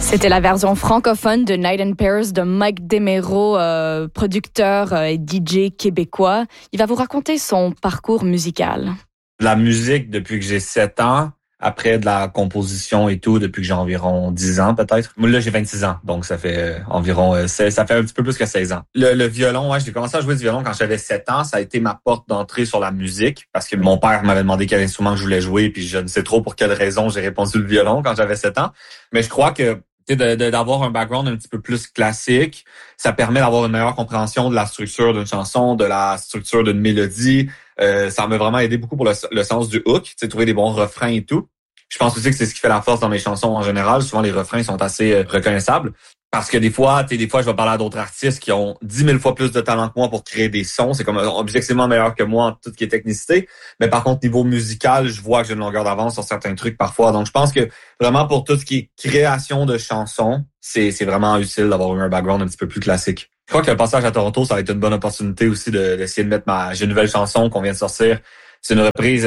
C'était la version francophone de Night in Paris de Mike DeMero, producteur et DJ québécois. Il va vous raconter son parcours musical. La musique depuis que j'ai 7 ans, après de la composition et tout depuis que j'ai environ 10 ans peut-être. Moi là j'ai 26 ans, donc ça fait ça fait un petit peu plus que 16 ans. Le violon, j'ai commencé à jouer du violon quand j'avais 7 ans, ça a été ma porte d'entrée sur la musique parce que mon père m'avait demandé quel instrument je voulais jouer puis je ne sais trop pour quelle raison j'ai répondu le violon quand j'avais 7 ans, mais je crois que d'avoir un background un petit peu plus classique, ça permet d'avoir une meilleure compréhension de la structure d'une chanson, de la structure d'une mélodie. Ça m'a vraiment aidé beaucoup pour le sens du hook, trouver des bons refrains et tout. Je pense aussi que c'est ce qui fait la force dans mes chansons en général. Souvent, les refrains sont assez reconnaissables. Parce que des fois, je vais parler à d'autres artistes qui ont 10 000 fois plus de talent que moi pour créer des sons. C'est comme objectivement meilleur que moi en tout ce qui est technicité. Mais par contre, niveau musical, je vois que j'ai une longueur d'avance sur certains trucs parfois. Donc, je pense que vraiment pour tout ce qui est création de chansons, c'est vraiment utile d'avoir un background un petit peu plus classique. Je crois que le passage à Toronto, ça va être une bonne opportunité aussi d'essayer de mettre j'ai une nouvelle chanson qu'on vient de sortir. C'est une reprise.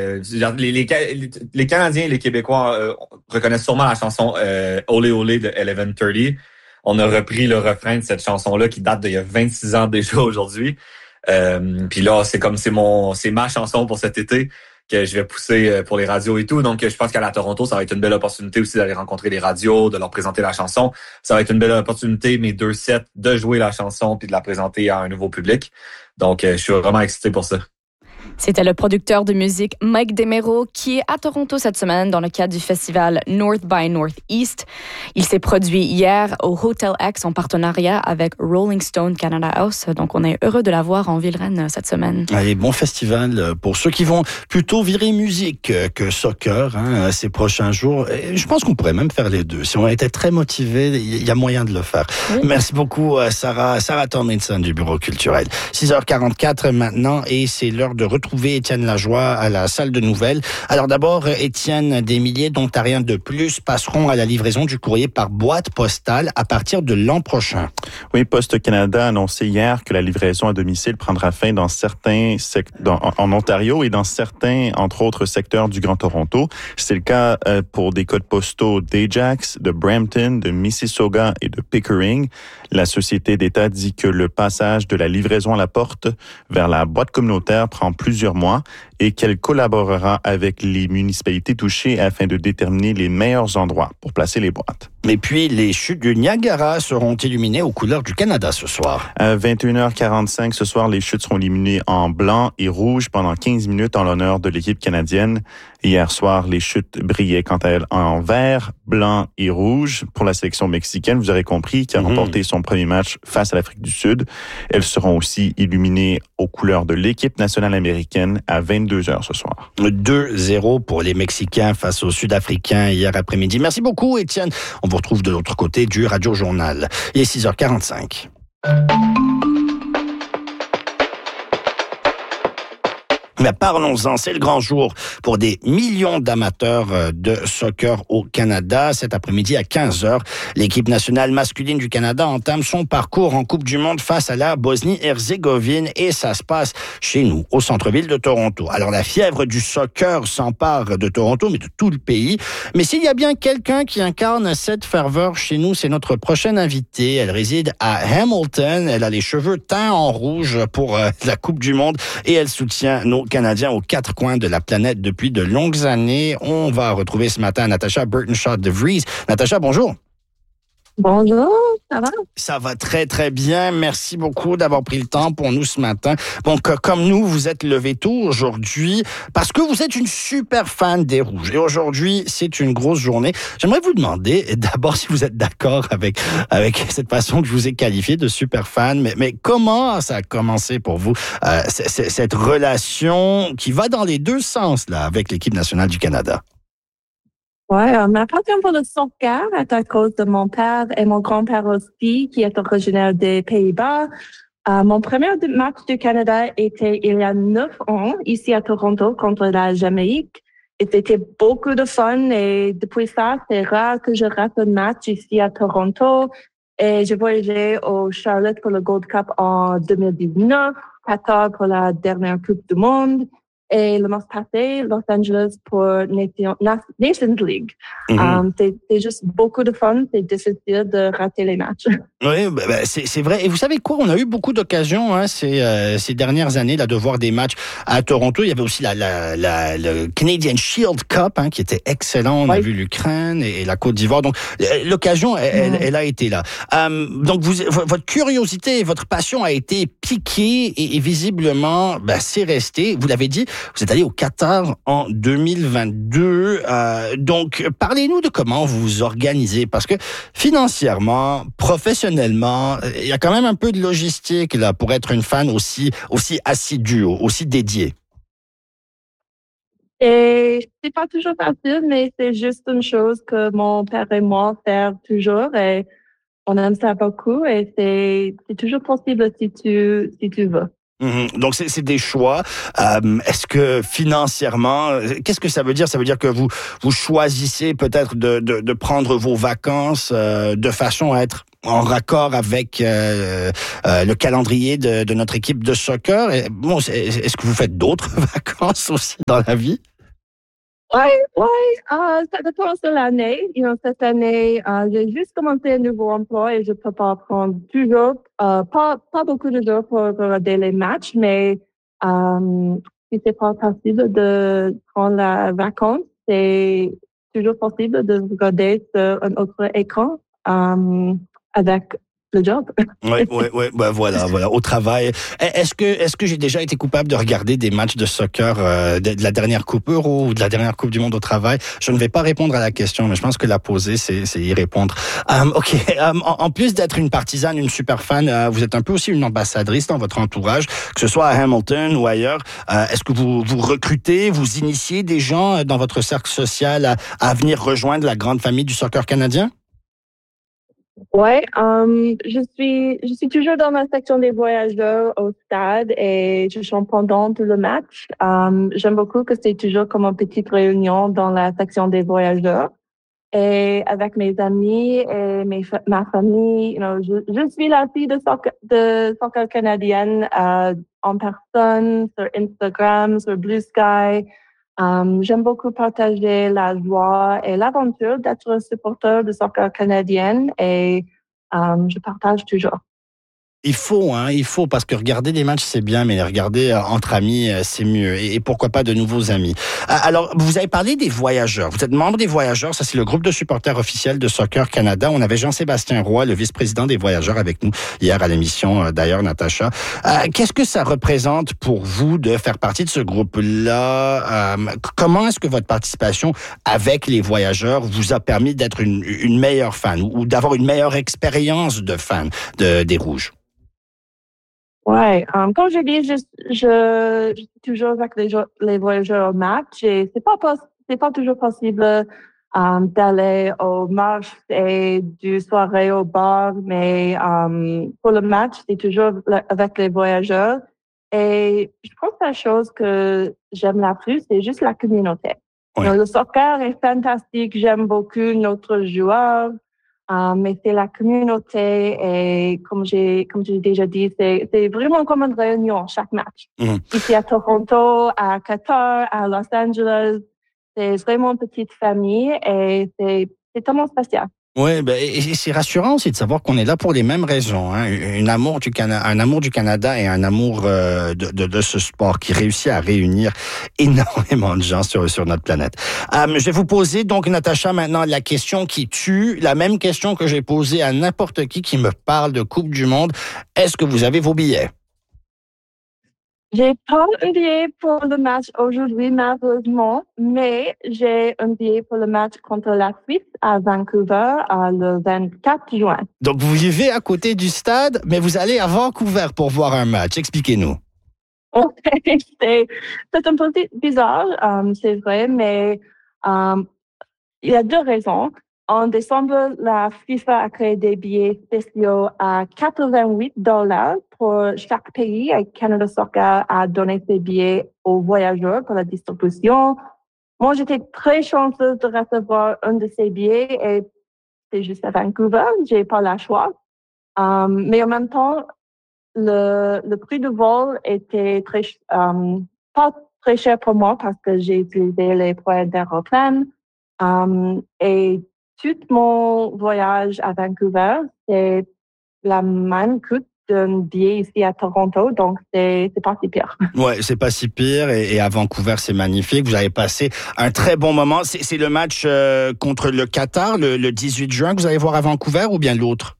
Les Canadiens et les Québécois reconnaissent sûrement la chanson Olé Olé de 1130. On a repris le refrain de cette chanson-là qui date d'il y a 26 ans déjà aujourd'hui. Puis là, c'est ma chanson pour cet été que je vais pousser pour les radios et tout. Donc, je pense qu'à la Toronto, ça va être une belle opportunité aussi d'aller rencontrer les radios, de leur présenter la chanson. Ça va être une belle opportunité, mes 2 sets, de jouer la chanson puis de la présenter à un nouveau public. Donc, je suis vraiment excité pour ça. C'était le producteur de musique Mike DeMero qui est à Toronto cette semaine dans le cadre du festival North by Northeast. Il s'est produit hier au Hotel X en partenariat avec Rolling Stone Canada House. Donc, on est heureux de l'avoir en Ville-Reine cette semaine. Allez, bon festival pour ceux qui vont plutôt virer musique que soccer ces prochains jours. Et je pense qu'on pourrait même faire les deux. Si on était très motivé, il y a moyen de le faire. Oui. Merci beaucoup, Sarah Tomlinson du Bureau culturel. 6h44 maintenant et c'est l'heure de retrouver Étienne Lajoie à la salle de nouvelles. Alors d'abord, Étienne, des milliers d'Ontariens de plus passeront à la livraison du courrier par boîte postale à partir de l'an prochain. Oui, Poste Canada a annoncé hier que la livraison à domicile prendra fin dans certains en Ontario et dans certains, entre autres, secteurs du Grand Toronto. C'est le cas pour des codes postaux d'Ajax, de Brampton, de Mississauga et de Pickering. La Société d'État dit que le passage de la livraison à la porte vers la boîte communautaire prend plusieurs mois et qu'elle collaborera avec les municipalités touchées afin de déterminer les meilleurs endroits pour placer les boîtes. Et puis, les chutes du Niagara seront illuminées aux couleurs du Canada ce soir. À 21h45 ce soir, les chutes seront illuminées en blanc et rouge pendant 15 minutes en l'honneur de l'équipe canadienne. Hier soir, les chutes brillaient quant à elles en vert, blanc et rouge pour la sélection mexicaine. Vous aurez compris qui a remporté son premier match face à l'Afrique du Sud. Elles seront aussi illuminées aux couleurs de l'équipe nationale américaine à 22h ce soir. 2-0 pour les Mexicains face aux Sud-Africains hier après-midi. Merci beaucoup, Étienne. On vous retrouve de l'autre côté du Radio Journal. Il est 6h45. Mais parlons-en, c'est le grand jour pour des millions d'amateurs de soccer au Canada. Cet après-midi à 15h, l'équipe nationale masculine du Canada entame son parcours en Coupe du Monde face à la Bosnie-Herzégovine et ça se passe chez nous, au centre-ville de Toronto. Alors la fièvre du soccer s'empare de Toronto, mais de tout le pays. Mais s'il y a bien quelqu'un qui incarne cette ferveur chez nous, c'est notre prochaine invitée. Elle réside à Hamilton. Elle a les cheveux teints en rouge pour la Coupe du Monde et elle soutient nos Canadiens aux 4 coins de la planète depuis de longues années. On va retrouver ce matin Natasha Burtonshaw de Vries. Natasha, bonjour. Bonjour, ça va? Ça va très, très bien. Merci beaucoup d'avoir pris le temps pour nous ce matin. Bon, comme nous, vous êtes levé tôt aujourd'hui parce que vous êtes une super fan des Rouges. Et aujourd'hui, c'est une grosse journée. J'aimerais vous demander d'abord si vous êtes d'accord avec cette façon que je vous ai qualifié de super fan. Mais comment ça a commencé pour vous, cette relation qui va dans les deux sens là avec l'équipe nationale du Canada? Ouais, ma passion pour le soccer est à cause de mon père et mon grand-père aussi, qui est originaire des Pays-Bas. Mon premier match du Canada était il y a 9 ans, ici à Toronto, contre la Jamaïque. Et c'était beaucoup de fun et depuis ça, c'est rare que je rate un match ici à Toronto. Et j'ai voyagé au Charlotte pour le Gold Cup en 2019, Qatar pour la dernière Coupe du Monde. et le mois passé, Los Angeles pour Nations League. C'est juste beaucoup de fun. C'est difficile de rater les matchs. Oui, c'est vrai. Et vous savez quoi? On a eu beaucoup d'occasions ces dernières années là de voir des matchs à Toronto. Il y avait aussi le Canadian Shield Cup qui était excellent. On a vu l'Ukraine et la Côte d'Ivoire. Donc l'occasion, elle a été là. Donc votre curiosité et votre passion a été piquée et visiblement, c'est resté. Vous l'avez dit, vous êtes allé au Qatar en 2022. Donc parlez-nous de comment vous vous organisez parce que financièrement, professionnellement, il y a quand même un peu de logistique là pour être une fan aussi assidue, aussi dédiée. Et c'est pas toujours facile, mais c'est juste une chose que mon père et moi faire toujours et on aime ça beaucoup et c'est toujours possible si tu veux. Donc c'est des choix. Est-ce que financièrement, qu'est-ce que ça veut dire? Ça veut dire que vous choisissez peut-être de prendre vos vacances de façon à être en raccord avec le calendrier de notre équipe de soccer. Et, est-ce que vous faites d'autres vacances aussi dans la vie? Ouais, ça dépend de l'année. Cette année, j'ai juste commencé un nouveau emploi et je peux pas prendre toujours, pas beaucoup de jours pour regarder les matchs, mais si c'est pas possible de prendre la vacance, c'est toujours possible de regarder sur un autre écran avec le job. Ouais, voilà, au travail. Est-ce que j'ai déjà été coupable de regarder des matchs de soccer de la dernière Coupe Euro ou de la dernière Coupe du Monde au travail? Je ne vais pas répondre à la question, mais je pense que la poser, c'est y répondre. OK. En plus d'être une partisane, une super fan, vous êtes un peu aussi une ambassadrice dans votre entourage, que ce soit à Hamilton ou ailleurs. Est-ce que vous recrutez, vous initiez des gens dans votre cercle social à venir rejoindre la grande famille du soccer canadien? Ouais, je suis toujours dans ma section des voyageurs au stade et je chante pendant tout le match. J'aime beaucoup que c'est toujours comme une petite réunion dans la section des voyageurs et avec mes amis et ma famille. Je suis la fille de soccer canadienne en personne sur Instagram, sur Blue Sky. J'aime beaucoup partager la joie et l'aventure d'être supporter de soccer canadienne et je partage toujours. Il faut, parce que regarder les matchs, c'est bien, mais les regarder entre amis, c'est mieux. Et pourquoi pas de nouveaux amis. Alors, vous avez parlé des voyageurs. Vous êtes membre des voyageurs. Ça, c'est le groupe de supporters officiels de Soccer Canada. On avait Jean-Sébastien Roy, le vice-président des voyageurs, avec nous hier à l'émission, d'ailleurs, Natacha. Qu'est-ce que ça représente pour vous de faire partie de ce groupe-là? Comment est-ce que votre participation avec les voyageurs vous a permis d'être une meilleure fan ou d'avoir une meilleure expérience de fan des Rouges? Ouais, comme je dis, je suis toujours avec les voyageurs au match et c'est pas toujours possible d'aller au match et du soirée au bar, mais pour le match, c'est toujours avec les voyageurs. Et je pense que la chose que j'aime la plus, c'est juste la communauté. Ouais. Le soccer est fantastique, j'aime beaucoup notre joueur. Mais c'est la communauté et comme j'ai déjà dit, c'est vraiment comme une réunion chaque match. Ici à Toronto, à Qatar, à Los Angeles, c'est vraiment une petite famille et c'est tellement spécial. Oui, et c'est rassurant aussi de savoir qu'on est là pour les mêmes raisons. Un amour du Canada et un amour de ce sport qui réussit à réunir énormément de gens sur notre planète. Je vais vous poser donc, Natacha, maintenant la question qui tue, la même question que j'ai posée à n'importe qui me parle de Coupe du Monde. Est-ce que vous avez vos billets? J'ai pas un billet pour le match aujourd'hui, malheureusement, mais j'ai un billet pour le match contre la Suisse à Vancouver le 24 juin. Donc, vous vivez à côté du stade, mais vous allez à Vancouver pour voir un match. Expliquez-nous. C'est un peu bizarre, c'est vrai, mais il y a deux raisons. En décembre, la FIFA a créé des billets spéciaux à $88 pour chaque pays et Canada Soccer a donné ses billets aux voyageurs pour la distribution. Moi, j'étais très chanceuse de recevoir un de ces billets et c'est juste à Vancouver. J'ai pas le choix. Mais en même temps, le prix du vol était pas très cher pour moi parce que j'ai utilisé les points d'aéroplane. Et tout mon voyage à Vancouver, c'est la même coûte d'un billet ici à Toronto, donc c'est pas si pire. Ouais, c'est pas si pire et à Vancouver, c'est magnifique. Vous avez passé un très bon moment. C'est le match contre le Qatar, le 18 juin que vous allez voir à Vancouver ou bien l'autre?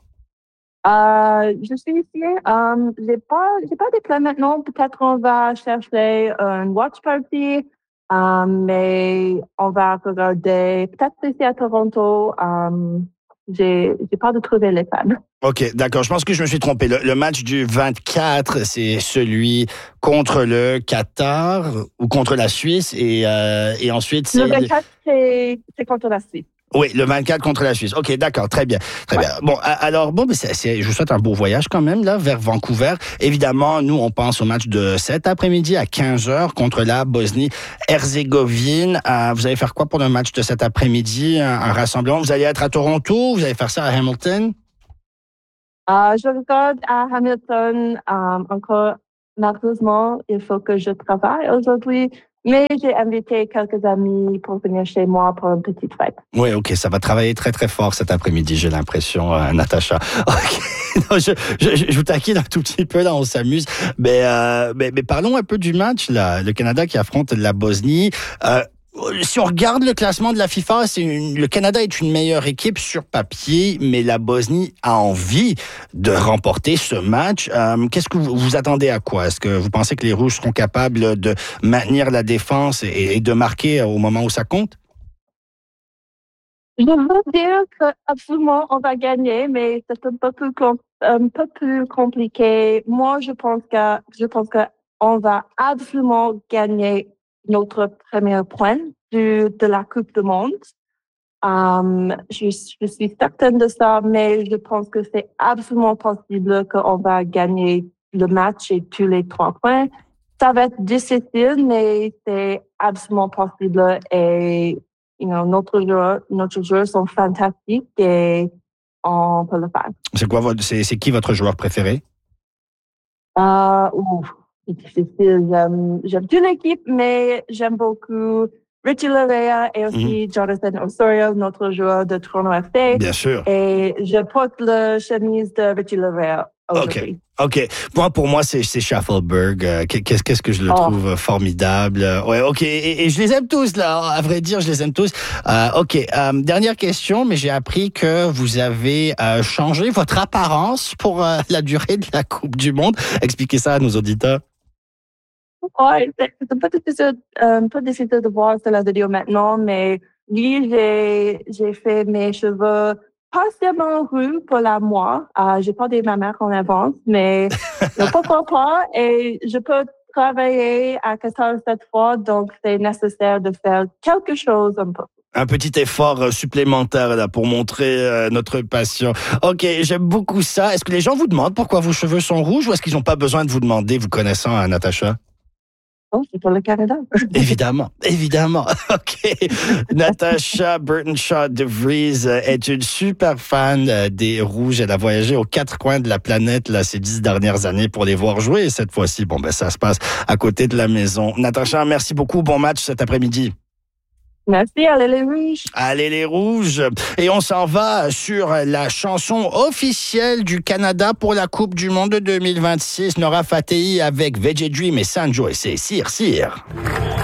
Je suis ici. J'ai pas des plans maintenant. Peut-être on va chercher une watch party, mais on va regarder peut-être ici à Toronto. J'ai pas de trouver les fans. OK, d'accord. Je pense que je me suis trompé. Le match du 24, c'est celui contre le Qatar ou contre la Suisse et ensuite c'est Le 24, c'est contre la Suisse. Oui, le 24 contre la Suisse. OK, d'accord, très bien. Très bien. Bon, alors, je vous souhaite un beau voyage quand même, là, vers Vancouver. Évidemment, nous, on pense au match de cet après-midi à 15h contre la Bosnie-Herzégovine. Vous allez faire quoi pour le match de cet après-midi? Un rassemblement? Vous allez être à Toronto? Vous allez faire ça à Hamilton? Je regarde à Hamilton. Encore, malheureusement, il faut que je travaille aujourd'hui. Mais j'ai invité quelques amis pour venir chez moi pour une petite fête. Oui, OK, ça va travailler très, très fort cet après-midi, j'ai l'impression, Natacha. OK, non, je vous taquine un tout petit peu, là, on s'amuse. Mais parlons un peu du match, là. Le Canada qui affronte la Bosnie. Si on regarde le classement de la FIFA, le Canada est une meilleure équipe sur papier, mais la Bosnie a envie de remporter ce match. Qu'est-ce que vous attendez à quoi? Est-ce que vous pensez que les Rouges seront capables de maintenir la défense et de marquer au moment où ça compte? Je veux dire qu'absolument on va gagner, mais c'est un peu plus compliqué. Moi, je pense que on va absolument gagner notre premier point de la Coupe du Monde. Je suis certaine de ça, mais je pense que c'est absolument possible qu'on va gagner le match et tous les 3 points. Ça va être difficile, mais c'est absolument possible et notre joueurs sont fantastiques et on peut le faire. C'est qui votre joueur préféré? C'est difficile. J'aime toute l'équipe, mais j'aime beaucoup Richie Laryea et aussi Jonathan Osorio, notre joueur de Toronto FC. Bien sûr. Et je porte la chemise de Richie Laryea aujourd'hui. OK. Pour moi, c'est Schaffelberg. Qu'est-ce que je le trouve formidable. Ouais, OK. Et je les aime tous, là. À vrai dire, je les aime tous. OK. Dernière question, mais j'ai appris que vous avez changé votre apparence pour la durée de la Coupe du Monde. Expliquez ça à nos auditeurs. Ouais, c'est un peu difficile de voir sur la vidéo maintenant, mais oui, j'ai fait mes cheveux partiellement roux pour la moi. J'ai pas des mamères en avance, mais pourquoi pas? Et je peux travailler à 14 cette fois, donc c'est nécessaire de faire quelque chose un peu. Un petit effort supplémentaire là pour montrer notre passion. OK, j'aime beaucoup ça. Est-ce que les gens vous demandent pourquoi vos cheveux sont rouges ou est-ce qu'ils n'ont pas besoin de vous demander, vous connaissant, Natacha? Oh, c'est pour le Canada. Évidemment. OK. Natacha Burtonshaw-De Vries est une super fan des Rouges. Elle a voyagé aux 4 coins de la planète là, ces 10 dernières années pour les voir jouer. Et cette fois-ci, ça se passe à côté de la maison. Natacha, merci beaucoup. Bon match cet après-midi. Merci, allez les Rouges. Allez les Rouges. Et on s'en va sur la chanson officielle du Canada pour la Coupe du Monde de 2026. Nora Fatehi avec Veggie Dream et Sanjo et c'est Sir.